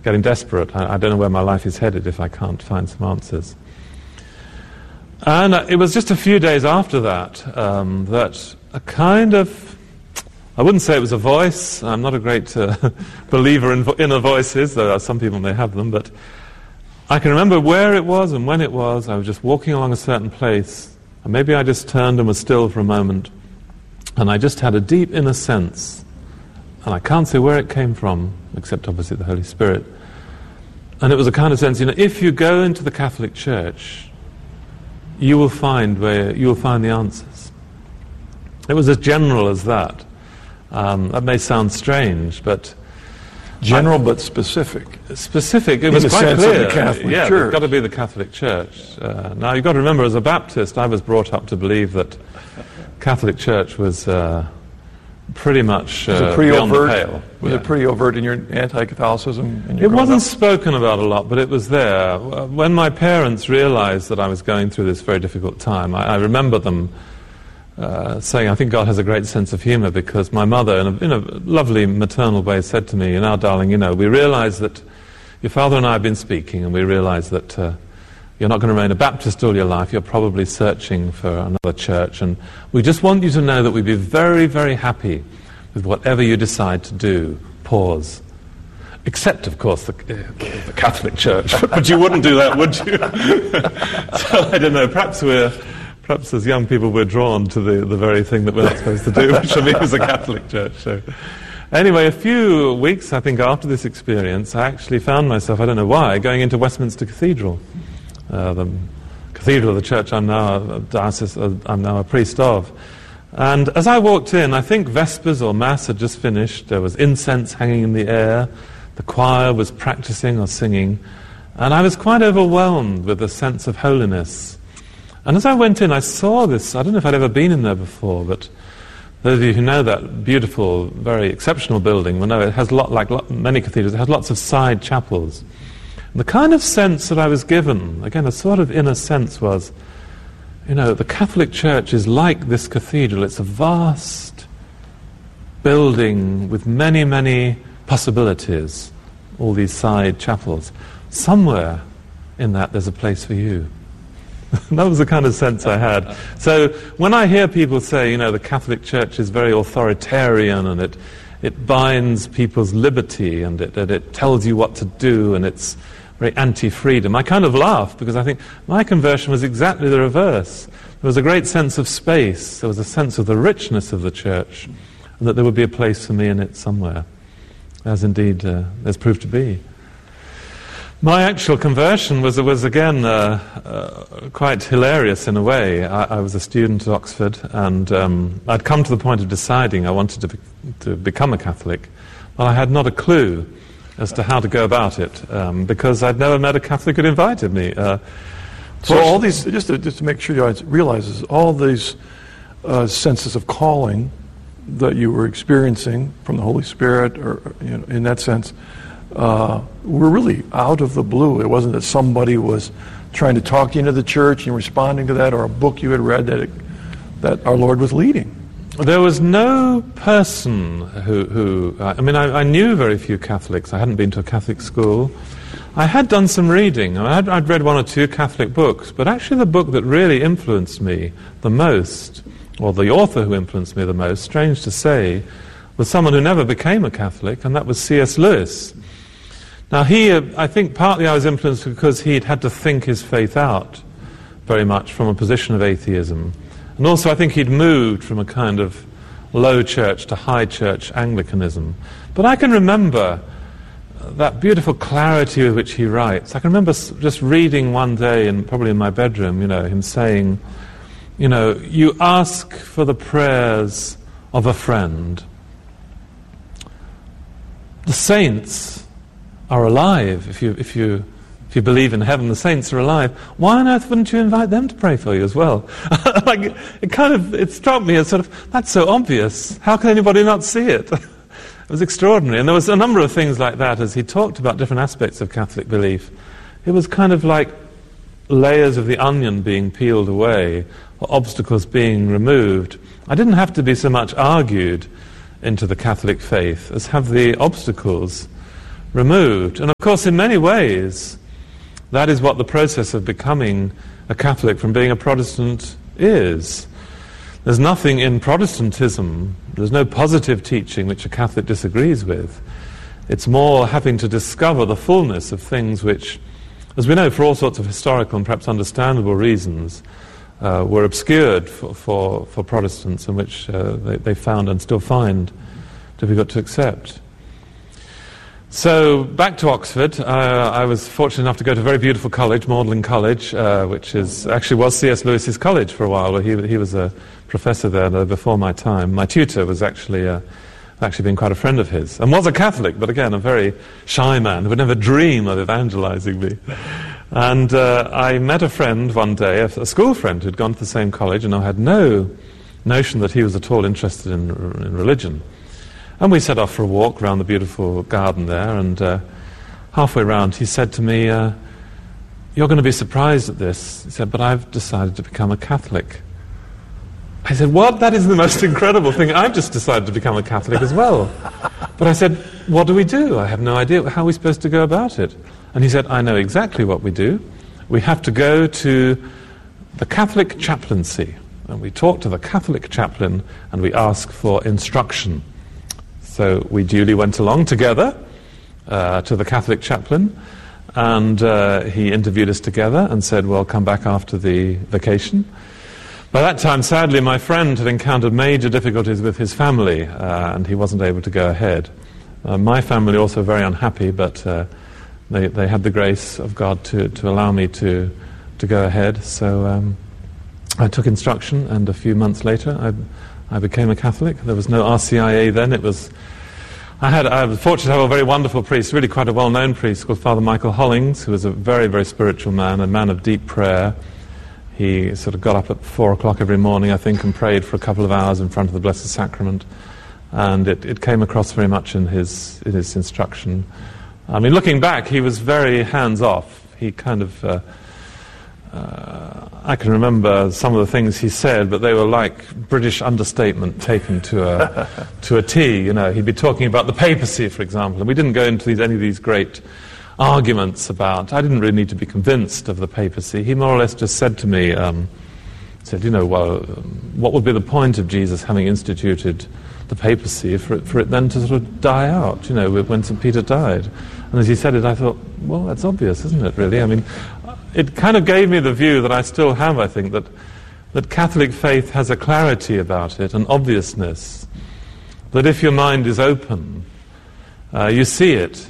getting desperate. I don't know where my life is headed if I can't find some answers. And it was just a few days after that that a kind of, I wouldn't say it was a voice. I'm not a great believer in inner voices, though some people may have them, but I can remember where it was and when it was. I was just walking along a certain place, and maybe I just turned and was still for a moment, and I just had a deep inner sense, and I can't say where it came from, except obviously the Holy Spirit. And it was a kind of sense, if you go into the Catholic Church, you will find the answers. It was as general as that. That may sound strange, but general but specific. Specific. It was quite clear. Of the Catholic Church. It's got to be the Catholic Church. Now you've got to remember, as a Baptist, I was brought up to believe that Catholic Church was pretty much beyond the pale. Was it pretty overt in your anti-Catholicism? It wasn't spoken about a lot, but it was there. When my parents realized that I was going through this very difficult time, I remember them saying, I think God has a great sense of humor, because my mother, in a lovely maternal way, said to me, darling, we realize that your father and I have been speaking, and we realize that you're not going to remain a Baptist all your life. You're probably searching for another church, and we just want you to know that we'd be very, very happy with whatever you decide to do. Pause. Except, of course, the Catholic Church. But you wouldn't do that, would you? So, I don't know, perhaps as young people we're drawn to the very thing that we're not supposed to do, which for me was the Catholic Church. So, anyway, a few weeks, I think, after this experience, I actually found myself, I don't know why, going into Westminster Cathedral, the cathedral of the church I'm now a priest of. And as I walked in, I think Vespers or Mass had just finished. There was incense hanging in the air. The choir was practicing or singing. And I was quite overwhelmed with a sense of holiness. And as I went in, I saw this. I don't know if I'd ever been in there before, but those of you who know that beautiful, very exceptional building will know it has like many cathedrals, it has lots of side chapels. And the kind of sense that I was given, again, a sort of inner sense was, the Catholic Church is like this cathedral. It's a vast building with many, many possibilities, all these side chapels. Somewhere in that there's a place for you. That was the kind of sense I had. So when I hear people say, the Catholic Church is very authoritarian, and it binds people's liberty, and it tells you what to do, and it's very anti-freedom, I kind of laugh, because I think my conversion was exactly the reverse. There was a great sense of space. There was a sense of the richness of the church, and that there would be a place for me in it somewhere, as indeed there's proved to be. My actual conversion was again quite hilarious in a way. I was a student at Oxford, and I'd come to the point of deciding I wanted to become a Catholic. Well, I had not a clue as to how to go about it, because I'd never met a Catholic who'd invited me. So all these, just to make sure the audience realizes, all these senses of calling that you were experiencing from the Holy Spirit, or in that sense, were really out of the blue. It wasn't that somebody was trying to talk you into the church and responding to that, or a book you had read that our Lord was leading. There was no person who I knew very few Catholics. I hadn't been to a Catholic school. I had done some reading. I'd read one or two Catholic books, but actually the book that really influenced me the most, or the author who influenced me the most, strange to say, was someone who never became a Catholic, and that was C.S. Lewis. Now I think partly I was influenced because he'd had to think his faith out very much from a position of atheism. And also I think he'd moved from a kind of low church to high church Anglicanism. But I can remember that beautiful clarity with which he writes. I can remember just reading one day, probably in my bedroom, him saying, you ask for the prayers of a friend. The saints are alive. If you believe in heaven, the saints are alive. Why on earth wouldn't you invite them to pray for you as well? It struck me as sort of, that's so obvious. How can anybody not see it? It was extraordinary. And there was a number of things like that as he talked about different aspects of Catholic belief. It was kind of like layers of the onion being peeled away, or obstacles being removed. I didn't have to be so much argued into the Catholic faith as have the obstacles removed. And of course, in many ways, that is what the process of becoming a Catholic from being a Protestant is. There's nothing in Protestantism, there's no positive teaching which a Catholic disagrees with. It's more having to discover the fullness of things which, as we know, for all sorts of historical and perhaps understandable reasons, were obscured for Protestants, and which they found and still find difficult to accept. So, back to Oxford. I was fortunate enough to go to a very beautiful college, Magdalen College, which actually was C.S. Lewis's college for a while, where he was a professor there before my time. My tutor was actually been quite a friend of his, and was a Catholic, but again, a very shy man who would never dream of evangelizing me. And I met a friend one day, a school friend who'd gone to the same college, and I had no notion that he was at all interested in religion. And we set off for a walk around the beautiful garden there, and halfway round he said to me, "You're going to be surprised at this." He said, "But I've decided to become a Catholic." I said, "What? That is the most incredible thing. I've just decided to become a Catholic as well." But I said, "What do we do? I have no idea. How are we supposed to go about it?" And he said, "I know exactly what we do. We have to go to the Catholic chaplaincy. And we talk to the Catholic chaplain and we ask for instruction." So we duly went along together to the Catholic chaplain, and he interviewed us together and said, "Well, come back after the vacation." By that time, sadly, my friend had encountered major difficulties with his family, and he wasn't able to go ahead. My family also very unhappy, but they had the grace of God to allow me to go ahead. So I took instruction, and a few months later I became a Catholic. There was no RCIA then. I was fortunate to have a very wonderful priest, really quite a well-known priest, called Father Michael Hollings, who was a very, very spiritual man, a man of deep prayer. He sort of got up at 4 o'clock every morning, I think, and prayed for a couple of hours in front of the Blessed Sacrament. And it came across very much in his instruction. I mean, looking back, he was very hands-off. He kind of... I can remember some of the things he said, but they were like British understatement taken to a T. You know, he'd be talking about the papacy, for example, and we didn't go into any of these great arguments about. I didn't really need to be convinced of the papacy. He more or less just said to me, said, what would be the point of Jesus having instituted the papacy for it then to sort of die out? You know, when St. Peter died. And as he said it, I thought, well, that's obvious, isn't it? Really, I mean. It kind of gave me the view that I still have, I think, that Catholic faith has a clarity about it, an obviousness, that if your mind is open, you see it.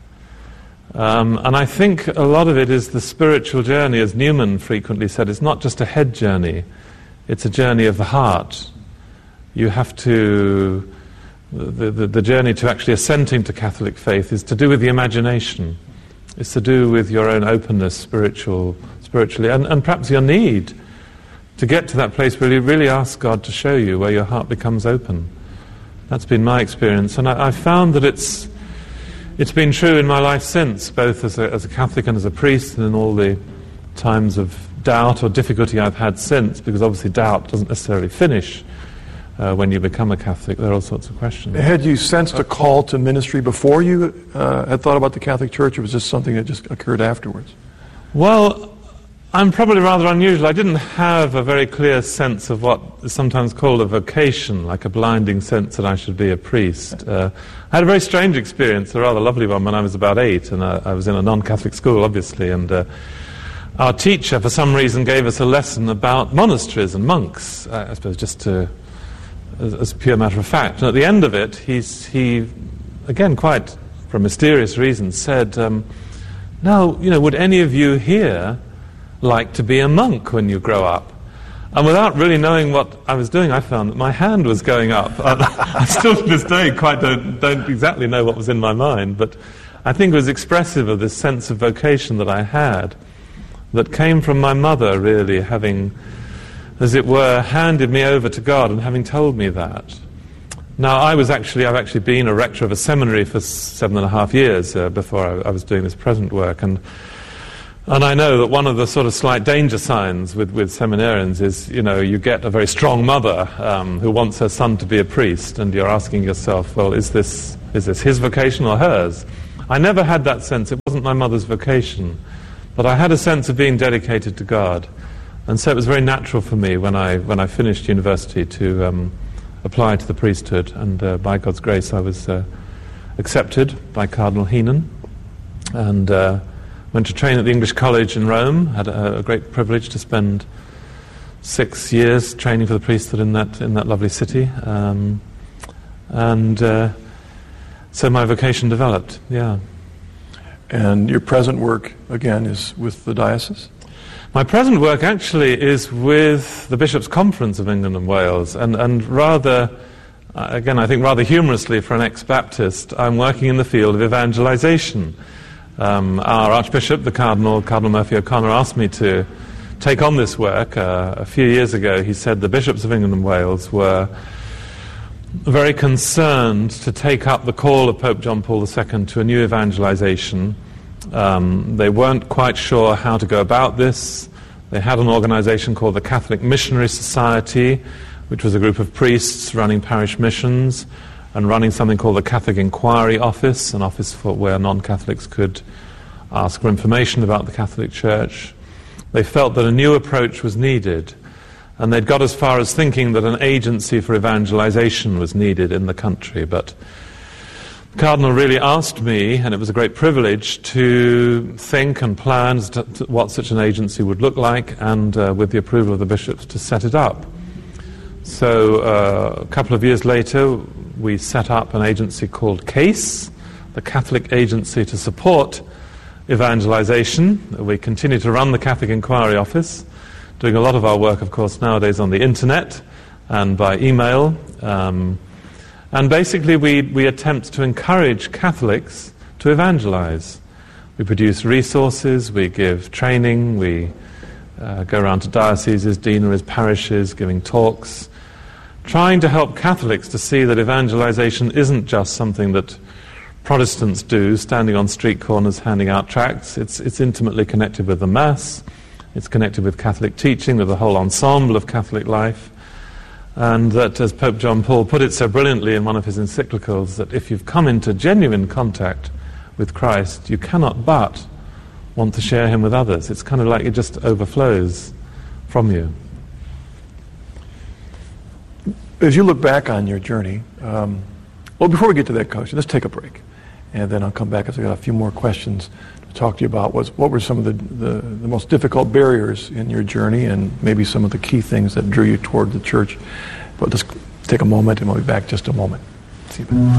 And I think a lot of it is the spiritual journey, as Newman frequently said. It's not just a head journey, it's a journey of the heart. You have to... The journey to actually assenting to Catholic faith is to do with the imagination. It's to do with your own openness spiritually, and perhaps your need to get to that place where you really ask God to show you, where your heart becomes open. That's been my experience, and I've found that it's been true in my life since, both as a Catholic and as a priest, and in all the times of doubt or difficulty I've had since, because obviously doubt doesn't necessarily finish when you become a Catholic. There are all sorts of questions. Had you sensed a call to ministry before you had thought about the Catholic Church, or was this something that just occurred afterwards? Well, I'm probably rather unusual. I didn't have a very clear sense of what is sometimes called a vocation, like a blinding sense that I should be a priest. I had a very strange experience, a rather lovely one, when I was about 8, and I was in a non-Catholic school, obviously, and our teacher, for some reason, gave us a lesson about monasteries and monks, I suppose just as a pure matter of fact. And at the end of it, he again, quite for a mysterious reason, said, now, would any of you here like to be a monk when you grow up? And without really knowing what I was doing, I found that my hand was going up. I still to this day quite don't exactly know what was in my mind, but I think it was expressive of this sense of vocation that I had, that came from my mother, really, having, as it were, handed me over to God and having told me that. Now, I've actually been a rector of a seminary for 7.5 years before I was doing this present work, and I know that one of the sort of slight danger signs with seminarians is, you get a very strong mother who wants her son to be a priest, and you're asking yourself, well, is this his vocation or hers? I never had that sense. It wasn't my mother's vocation. But I had a sense of being dedicated to God. And so it was very natural for me when I finished university to apply to the priesthood. And by God's grace, I was accepted by Cardinal Heenan. And went to train at the English College in Rome. Had a great privilege to spend 6 years training for the priesthood in that lovely city. So my vocation developed, yeah. And your present work, again, is with the diocese? My present work actually is with the Bishops' Conference of England and Wales, and rather, again, I think rather humorously for an ex-Baptist, I'm working in the field of evangelization. Our Archbishop, Cardinal Murphy O'Connor, asked me to take on this work. A few years ago, he said the Bishops of England and Wales were very concerned to take up the call of Pope John Paul II to a new evangelization. They weren't quite sure how to go about this. They had an organization called the Catholic Missionary Society, which was a group of priests running parish missions and running something called the Catholic Inquiry Office, an office where non-Catholics could ask for information about the Catholic Church. They felt that a new approach was needed, and they'd got as far as thinking that an agency for evangelization was needed in the country. But the Cardinal really asked me, and it was a great privilege, to think and plan as to what such an agency would look like, and with the approval of the bishops, to set it up. So a couple of years later, we set up an agency called CASE, the Catholic Agency to Support Evangelization. We continue to run the Catholic Inquiry Office, doing a lot of our work, of course, nowadays on the internet and by email. And basically we attempt to encourage Catholics to evangelize. We produce resources, we give training, we go around to dioceses, deaneries, parishes, giving talks, trying to help Catholics to see that evangelization isn't just something that Protestants do, standing on street corners handing out tracts. It's intimately connected with the Mass. It's connected with Catholic teaching, with the whole ensemble of Catholic life. And that, as Pope John Paul put it so brilliantly in one of his encyclicals, that if you've come into genuine contact with Christ, you cannot but want to share him with others. It's kind of like it just overflows from you. As you look back on your journey, well, before we get to that question, let's take a break. And then I'll come back because I've got a few more questions to talk to you about. What were some of the most difficult barriers in your journey, and maybe some of the key things that drew you toward the church. But let's take a moment, and we'll be back just a moment. See you back.